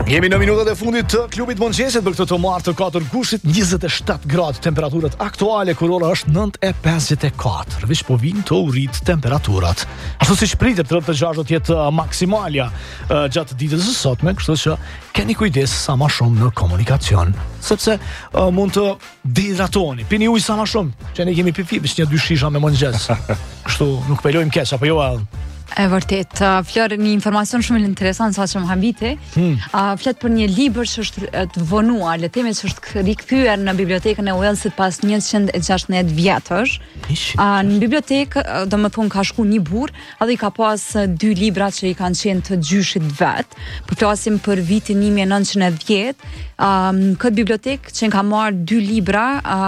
Jemi në minutat e fundit të klubit mëngjesit për këtë të martë të 4 gushtit, 27 gradë temperaturat aktuale, kur ora është 9:54. Veç po vinë të urit temperaturat. Ashtu si shpritet 36 do të jetë maksimalja gjatë ditës së sotme, kështu që keni kujdes sa më shumë në komunikacion, sepse mund të dehidratoni. Pini ujë sa më shumë, që ne kemi pipi një 2 shisha me mëngjes. Kështu nuk pelojmë keq, apo jo? E vërtet, Flor, një informacion shumë interesant sa që më habiti, flet për një libër që është të vonuar, le themi që është rikthyer në bibliotekën e Walesit pas 116 vjetësh. Në bibliotekë, domethënë ka shku një burr, edhe i ka pas 2 libra që i kanë qenë të gjyshit vet. Po flasim për vitin 1910. Këtë bibliotekë që ka marrë 2 libra